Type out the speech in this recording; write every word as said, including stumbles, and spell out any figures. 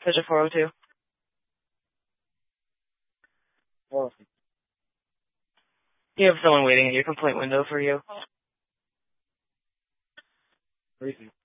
Such a four oh two. Well, You have someone waiting in your complaint window for you. briefing.